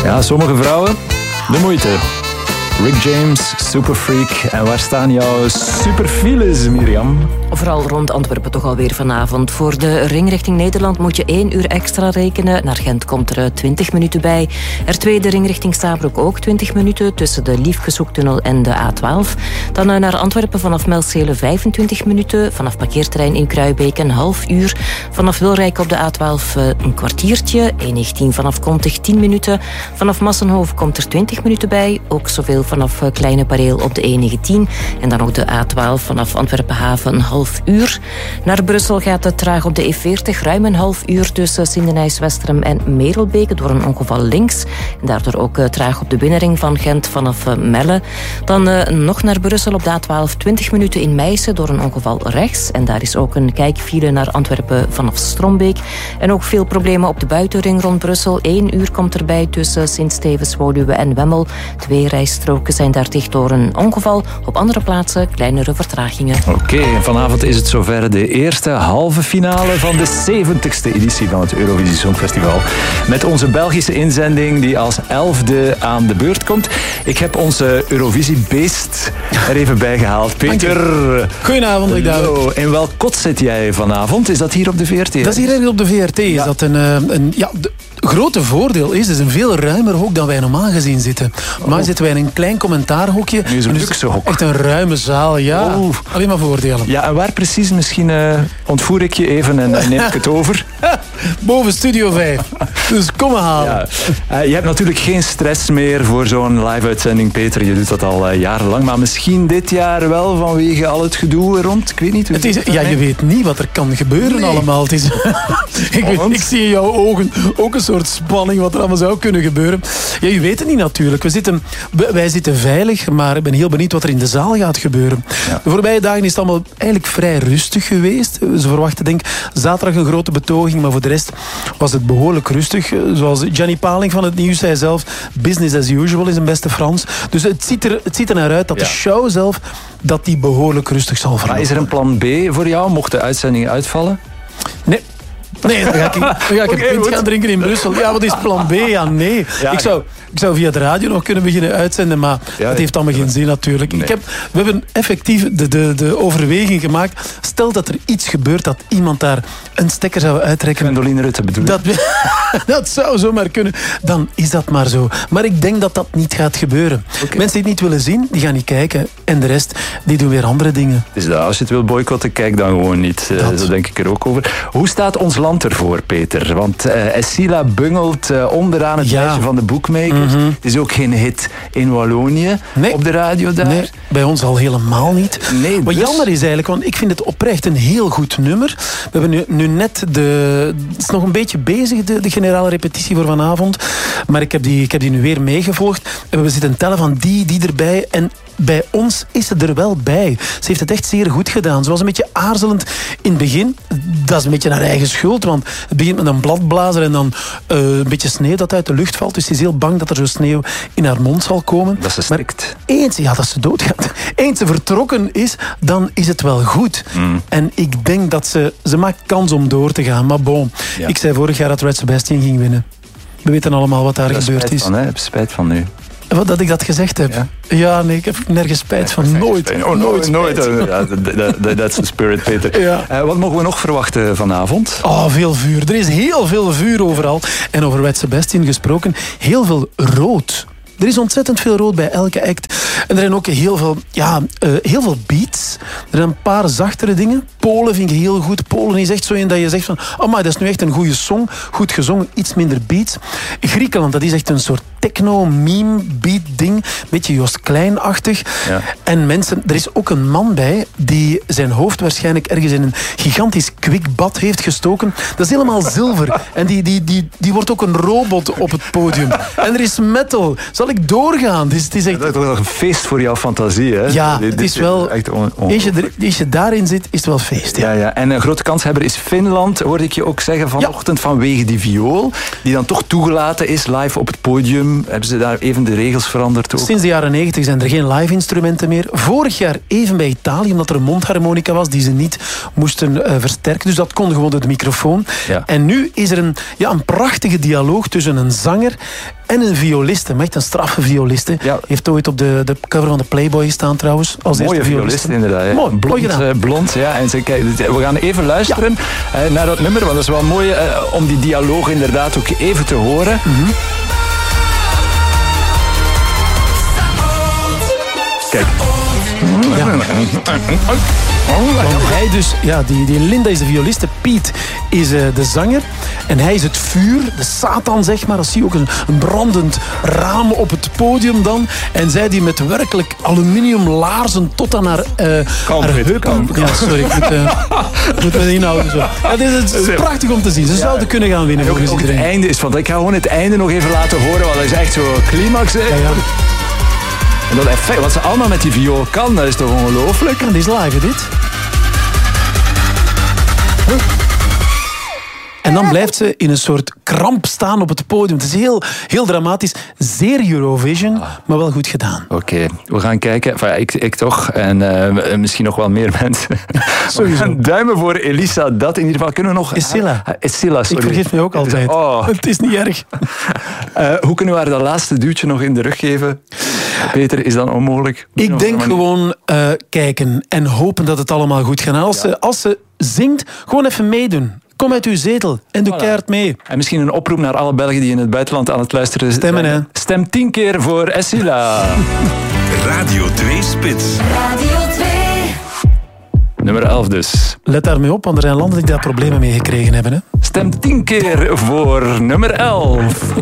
Ja, sommige vrouwen, de moeite. Rick James, Superfreak. En waar staan jouw superfiles, Mirjam? Vooral rond Antwerpen toch alweer vanavond. Voor de ring richting Nederland moet je 1 uur extra rekenen. Naar Gent komt er 20 minuten bij. R2 de ring richting Stabroek ook 20 minuten. Tussen de Liefkeshoektunnel en de A12. Dan naar Antwerpen vanaf Melcelen 25 minuten. Vanaf parkeerterrein in Kruibeek een half uur. Vanaf Wilrijk op de A12 een kwartiertje. E19 vanaf Kontig 10 minuten. Vanaf Massenhoven komt er 20 minuten bij. Ook zoveel vanaf Kleine Pareel op de E19. En dan ook de A12 vanaf Antwerpen Haven een half uur. Naar Brussel gaat het traag op de E40. Ruim een half uur tussen Sindenijs, Westerem en Merelbeke door een ongeval links. En daardoor ook traag op de binnenring van Gent vanaf Melle. Dan nog naar Brussel op de A12 20 minuten in Meissen door een ongeval rechts. En daar is ook een kijkfile naar Antwerpen vanaf Strombeek. En ook veel problemen op de buitenring rond Brussel. 1 uur komt erbij tussen Sint-Stevens, Woluwe en Wemmel. 2 rijstroken zijn daar dicht door een ongeval. Op andere plaatsen kleinere vertragingen. Oké, vanavond is het zover de eerste halve finale van de 70ste editie van het Eurovisie Songfestival. Met onze Belgische inzending die als 11e aan de beurt komt. Ik heb onze Eurovisiebeest er even bij gehaald. Peter. Goedenavond, Rick Douwe. In welk kot zit jij vanavond? Is dat hier op de VRT? Dat is hier ergens op de VRT. Ja. Is dat het grote voordeel is, het is een veel ruimer hok dan wij normaal gezien zitten. Normaal zitten wij in een klein commentaarhokje. Nu is een luxe hok. Echt een ruime zaal, ja. Alleen maar voordelen. Ja, en waar precies? Misschien ontvoer ik je even en neem ik het over. Boven Studio 5. Dus kom maar halen. Ja. Je hebt natuurlijk geen stress meer voor zo'n live-uitzending, Peter. Je doet dat al jarenlang. Maar misschien dit jaar wel vanwege al het gedoe rond. Ik weet niet. Je weet niet wat er kan gebeuren allemaal. Het is, ik zie in jouw ogen ook een soort spanning wat er allemaal zou kunnen gebeuren. Ja, je weet het niet natuurlijk. Wij zitten veilig, maar ik ben heel benieuwd wat er in de zaal gaat gebeuren. Ja. De voorbije dagen is het allemaal eigenlijk vrij rustig geweest. Ze verwachten denk zaterdag een grote betoging, maar voor de rest was het behoorlijk rustig. Zoals Gianni Paling van het Nieuws zei zelf, business as usual is een beste Frans. Dus het ziet er naar uit dat de show zelf dat die behoorlijk rustig zal verlopen. Maar is er een plan B voor jou, mocht de uitzending uitvallen? Nee, dan ga ik een pint gaan drinken in Brussel. Ja, wat is plan B? Ja, nee. Ja, ik zou via de radio nog kunnen beginnen uitzenden, maar dat heeft allemaal geen zin natuurlijk. Nee. We hebben effectief de overweging gemaakt. Stel dat er iets gebeurt, dat iemand daar een stekker zou uittrekken. Gwendoline Rutte bedoel je? Dat zou zomaar kunnen. Dan is dat maar zo. Maar ik denk dat dat niet gaat gebeuren. Okay. Mensen die het niet willen zien, die gaan niet kijken. En de rest, die doen weer andere dingen. Dus als je het wil boycotten, kijk dan gewoon niet. Zo denk ik er ook over. Hoe staat ons land ervoor, Peter? Want Essila bungelt onderaan het lijstje van de bookmakers. Mm-hmm. Het is ook geen hit in Wallonië op de radio daar. Nee, bij ons al helemaal niet. Nee, wat jammer is eigenlijk, want ik vind het oprecht een heel goed nummer. We hebben nu net het is nog een beetje bezig, de generale repetitie voor vanavond. Maar ik heb die nu weer meegevolgd. En we zitten tellen van die erbij. En bij ons is ze er wel bij. Ze heeft het echt zeer goed gedaan. Ze was een beetje aarzelend in het begin. Dat is een beetje haar eigen schuld, want het begint met een bladblazer en dan een beetje sneeuw dat uit de lucht valt. Dus ze is heel bang dat er zo sneeuw in haar mond zal komen. Dat ze stikt. Maar dat ze doodgaat. Eens ze vertrokken is, dan is het wel goed. Mm. En ik denk dat ze maakt kans om door te gaan. Maar bon, ik zei vorig jaar dat Red Sebastian ging winnen. We weten allemaal wat daar gebeurd is. Ik heb spijt van nu. Dat ik dat gezegd heb. Ja, nee, ik heb nergens spijt van. Nooit. Nooit. That's the spirit, Peter. Ja. Wat mogen we nog verwachten vanavond? Veel vuur. Er is heel veel vuur overal. En over Red Sebastian gesproken, heel veel rood. Er is ontzettend veel rood bij elke act. En er zijn ook heel veel beats. Er zijn een paar zachtere dingen. Polen vind ik heel goed. Polen is echt zo een dat je zegt van... Oh, dat is nu echt een goede song. Goed gezongen, iets minder beats. Griekenland, dat is echt een soort techno-meme-beat-ding. Beetje Joost Klein-achtig. Ja. En mensen, er is ook een man bij die zijn hoofd waarschijnlijk ergens in een gigantisch kwikbad heeft gestoken. Dat is helemaal zilver. En die wordt ook een robot op het podium. En er is metal. Zal ik doorgaan? Het is echt... Dat is toch een feest voor jouw fantasie, hè? Ja, het is wel... Als je daarin zit, is het wel feest. Ja. En een grote kanshebber is Finland, hoorde ik je ook zeggen vanochtend, vanwege die viool, die dan toch toegelaten is live op het podium. podium, hebben ze daar even de regels veranderd ook? Sinds de jaren 90 zijn er geen live instrumenten meer. Vorig jaar even bij Italië, omdat er een mondharmonica was die ze niet moesten versterken. Dus dat kon gewoon door de microfoon. Ja. En nu is er een prachtige dialoog tussen een zanger en een violiste. Maar echt een straffe violiste. Ja. Heeft ooit op de cover van de Playboy gestaan trouwens. Als Mooie eerste violist inderdaad. Mooi, mooi gedaan. Blond, ja. En we gaan even luisteren naar dat nummer, want dat is wel mooi om die dialoog inderdaad ook even te horen. Mm-hmm. Kijk. Ja. Want hij dus, die Linda is de violiste, Piet is de zanger. En hij is het vuur, de Satan zeg maar. Dat zie je ook een brandend raam op het podium dan. En zij die met werkelijk aluminium laarzen tot aan haar heupen. Ja, sorry, ik moet me inhouden zo. Ja, dit is prachtig om te zien. Ze zouden kunnen gaan winnen. Ook het einde is van. Ik ga gewoon het einde nog even laten horen, want dat is echt zo climax. Hè? Ja. En dat effect, wat ze allemaal met die viool kan, dat is toch ongelooflijk? En dit is live, dit. En dan blijft ze in een soort kramp staan op het podium. Het is heel, heel dramatisch. Zeer Eurovision, maar wel goed gedaan. Oké, we gaan kijken. Enfin, ik toch. En misschien nog wel meer mensen. Sowieso. We gaan duimen voor Elisa. Dat in ieder geval. Kunnen we nog... Essila, sorry. Ik vergeet me ook altijd. Oh. Het is niet erg. Hoe kunnen we haar dat laatste duwtje nog in de rug geven? Peter, is dat onmogelijk? Ik denk gewoon kijken en hopen dat het allemaal goed gaat. Als ze zingt, gewoon even meedoen. Kom uit uw zetel en doe keihard mee. En misschien een oproep naar alle Belgen die in het buitenland aan het luisteren zijn. Stemmen, hè. Stem 10 keer voor Essila. Radio 2 Spits. Radio 2. Nummer 11 dus. Let daarmee op, want er zijn landen die daar problemen mee gekregen hebben. Hè? Stem 10 keer voor nummer 11.